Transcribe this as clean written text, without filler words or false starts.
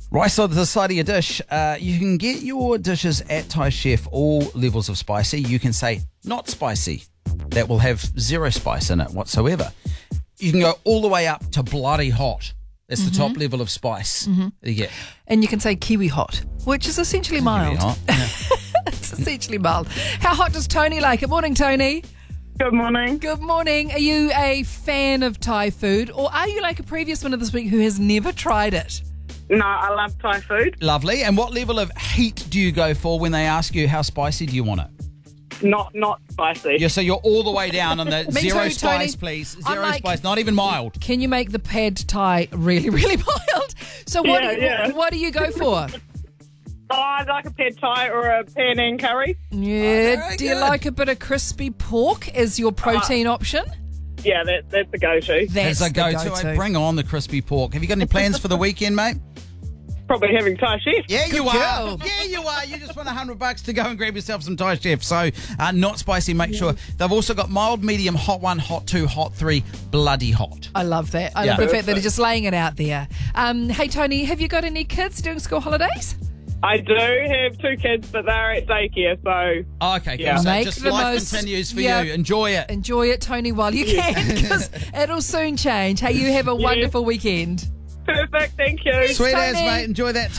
Right, so the side of your dish, you can get your dishes at Thai Chef, all levels of spicy. You can say not spicy. That will have zero spice in it whatsoever. You can go all the way up to bloody hot. That's the top level of spice that you get. And you can say kiwi hot, which is essentially mild. Kiwi hot, yeah. It's essentially mild. How hot does Tony like it? Morning, Tony. Good morning. Good morning. Are you a fan of Thai food, or are you like a previous winner this week who has never tried it? No, I love Thai food. Lovely. And what level of heat do you go for when they ask you how spicy do you want it? Not spicy. Yeah, so you're all the way down on the Me zero too, spice, Tony. please. I'm Zero like- spice, not even mild. Can you make the pad Thai really, really mild? So what, Yeah. what do you go for? Oh, I like a pad Thai or a Penang curry. Yeah. very Do you good. like a bit of crispy pork as your protein option? Yeah, that's the go-to. That's As I the go go-to. to, bring on the crispy pork. Have you got any plans for the weekend, mate? Probably having Thai chef. Yeah, you are. girl. Yeah, you are. You just won $100 to go and grab yourself some Thai Chef. So, not spicy, make sure. They've also got mild, medium, hot 1, hot 2, hot 3, bloody hot. I love that. I Yeah. love the fact that they're just laying it out there. Hey, Tony, have you got any kids doing school holidays? I do have 2 kids, but they're at daycare, so Oh, okay, cool. Yeah. So Make just the life most- continues for yeah. you. Enjoy it. Enjoy it, Tony, while you can, because it'll soon change. Hey, you have a wonderful weekend. perfect. Thank you. Sweet as, Tony. mate. Enjoy that.